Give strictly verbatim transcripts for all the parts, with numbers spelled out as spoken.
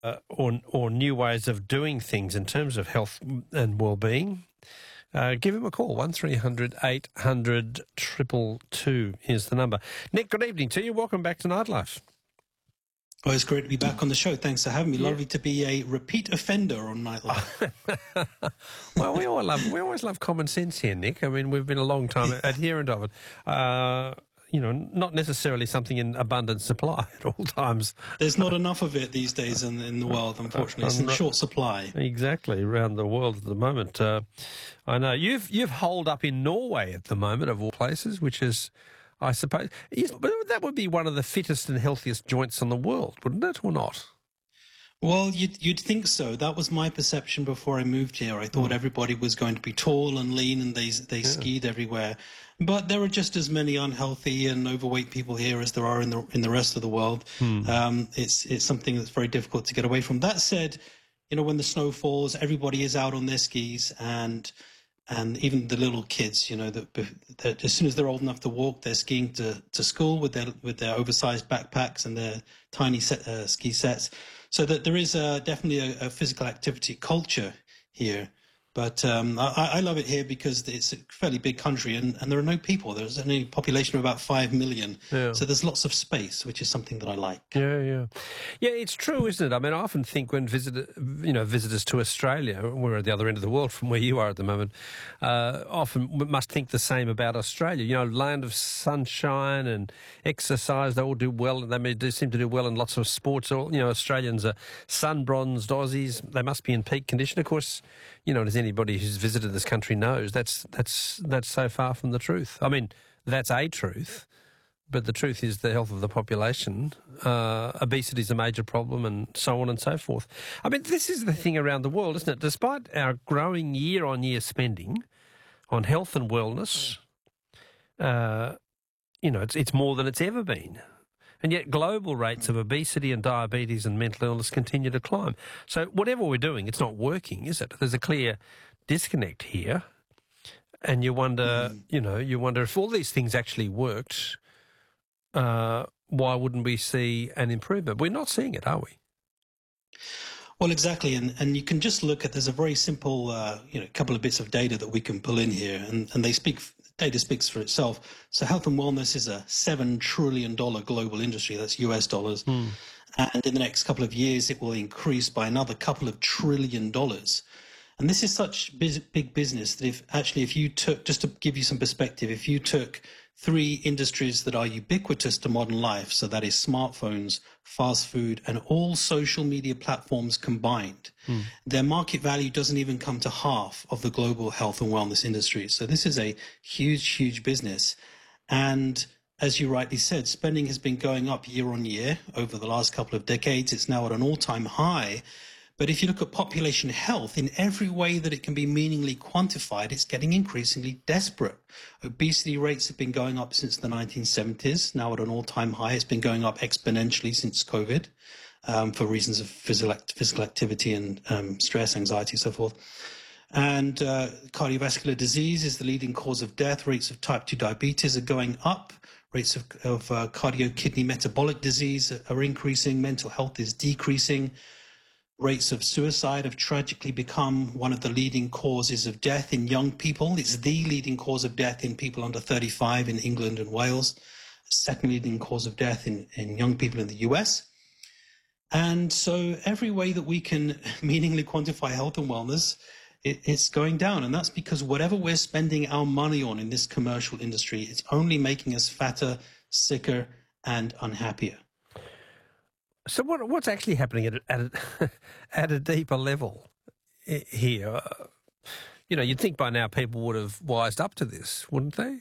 uh, or or new ways of doing things in terms of health and well-being, uh, give him a call. one three hundred eight hundred two two two is the number. Nick, good evening to you. Welcome back to Nightlife. Oh, it's great to be back on the show. Thanks for having me. Yeah. Lovely to be a repeat offender on Nightlife. Well, we all love we always love common sense here, Nick. I mean, we've been a long time adherent of it. Uh, you know, not necessarily something in abundant supply at all times. There's not enough of it these days in, in the world, unfortunately. It's in short supply. Exactly, around the world at the moment. Uh, I know. You've you've holed up in Norway at the moment, of all places, which is, I suppose, that would be one of the fittest and healthiest joints in the world, wouldn't it, or not? Well, you'd, you'd think so. That was my perception before I moved here. I thought mm. everybody was going to be tall and lean and they they yeah. skied everywhere. But there are just as many unhealthy and overweight people here as there are in the in the rest of the world. Mm. Um, it's it's something that's very difficult to get away from. That said, you know, when the snow falls, everybody is out on their skis, and and even the little kids, you know, that, that as soon as they're old enough to walk, they're skiing to, to school with their with their oversized backpacks and their tiny set, uh, ski sets. So that there is uh, definitely a, a physical activity culture here. But um, I, I love it here because it's a fairly big country and, and there are no people. There's only a population of about five million. Yeah. So there's lots of space, which is something that I like. Yeah, yeah. Yeah, it's true, isn't it? I mean, I often think when visit, you know, visitors to Australia, we're at the other end of the world from where you are at the moment, uh, often must think the same about Australia. You know, land of sunshine and exercise, they all do well. They do seem to do well in lots of sports. All, you know, Australians are sun-bronzed Aussies. They must be in peak condition. Of course, you know, as anybody who's visited this country knows, that's that's that's so far from the truth. I mean, that's a truth, but the truth is the health of the population. Uh, obesity is a major problem, and so on and so forth. I mean, this is the thing around the world, isn't it? Despite our growing year-on-year spending on health and wellness, uh, you know, it's it's more than it's ever been. And yet global rates of obesity and diabetes and mental illness continue to climb. So whatever we're doing, it's not working, is it? There's a clear disconnect here. And you wonder, mm. you know, you wonder if all these things actually worked, uh, why wouldn't we see an improvement? We're not seeing it, are we? Well, exactly. And, and you can just look at, there's a very simple, uh, you know, couple of bits of data that we can pull in here, and, and they speak, data speaks for itself. So health and wellness is a seven trillion dollars global industry. That's U S dollars. Mm. And in the next couple of years, it will increase by another couple of trillion dollars. And this is such big business that if actually, if you took, just to give you some perspective, if you took three industries that are ubiquitous to modern life, so that is smartphones, fast food, and all social media platforms combined, mm. their market value doesn't even come to half of the global health and wellness industry. So this is a huge, huge business. And as you rightly said, spending has been going up year on year over the last couple of decades. It's now at an all-time high. But if you look at population health, in every way that it can be meaningfully quantified, it's getting increasingly desperate. Obesity rates have been going up since the nineteen seventies, now at an all-time high. It's been going up exponentially since COVID um, for reasons of physical, act physical activity and um, stress, anxiety, so forth. And uh, cardiovascular disease is the leading cause of death. Rates of type two diabetes are going up. Rates of, of uh, cardio-kidney metabolic disease are increasing. Mental health is decreasing. Rates of suicide have tragically become one of the leading causes of death in young people. It's the leading cause of death in people under thirty-five in England and Wales. Second leading cause of death in, in young people in the U S. And so every way that we can meaningfully quantify health and wellness, it, it's going down. And that's because whatever we're spending our money on in this commercial industry, it's only making us fatter, sicker, and unhappier. So what what's actually happening at a, at a, at a deeper level here? You know, you'd think by now people would have wised up to this, wouldn't they?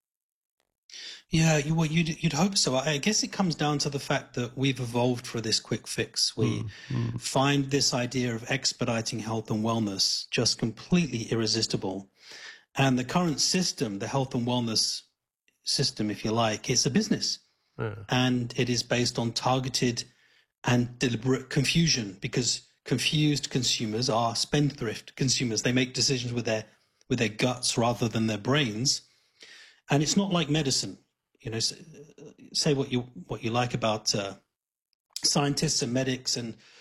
Yeah, you, well, you'd, you'd hope so. I guess it comes down to the fact that we've evolved for this quick fix. We mm, mm. find this idea of expediting health and wellness just completely irresistible. And the current system, the health and wellness system, if you like, it's a business. Yeah. And it is based on targeted and deliberate confusion, because confused consumers are spendthrift consumers. They make decisions with their with their guts rather than their brains. And it's not like medicine. You know, say what you what you like about uh, scientists and medics and